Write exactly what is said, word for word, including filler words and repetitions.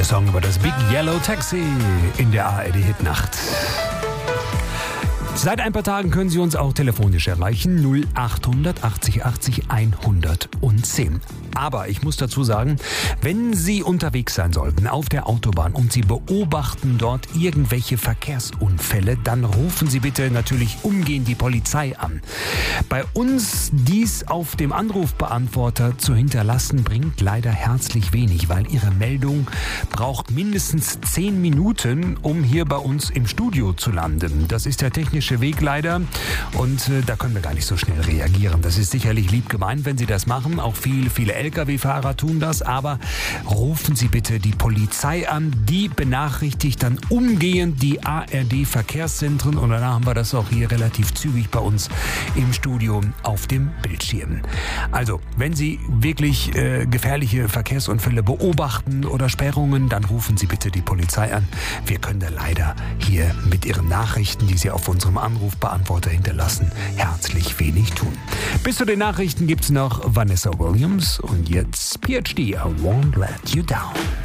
Der Song über das Big Yellow Taxi in der A R D-Hitnacht. Seit ein paar Tagen können Sie uns auch telefonisch erreichen. null acht achtzig achtzig hundertzehn. Aber ich muss dazu sagen, wenn Sie unterwegs sein sollten auf der Autobahn und Sie beobachten dort irgendwelche Verkehrsunfälle, dann rufen Sie bitte natürlich umgehend die Polizei an. Bei uns dies auf dem Anrufbeantworter zu hinterlassen, bringt leider herzlich wenig, weil Ihre Meldung braucht mindestens zehn Minuten, um hier bei uns im Studio zu landen. Das ist der technische Weg leider und äh, da können wir gar nicht so schnell reagieren. Das ist sicherlich lieb gemeint, wenn Sie das machen. Auch viele, viele L K W-Fahrer tun das, aber rufen Sie bitte die Polizei an. Die benachrichtigt dann umgehend die A R D-Verkehrszentren und danach haben wir das auch hier relativ zügig bei uns im Studio auf dem Bildschirm. Also, wenn Sie wirklich äh, gefährliche Verkehrsunfälle beobachten oder Sperrungen, dann rufen Sie bitte die Polizei an. Wir können da leider hier mit Ihren Nachrichten, die Sie auf unserem Anrufbeantworter hinterlassen, herzlich wenig tun. Bis zu den Nachrichten gibt's noch Vanessa Williams und jetzt P H D, I Won't Let You Down.